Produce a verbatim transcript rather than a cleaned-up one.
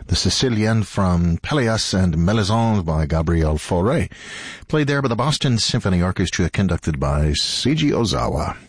the Sicilian from Pelléas and Mélisande by Gabriel Fauré, played there by the Boston Symphony Orchestra, conducted by Seiji Ozawa.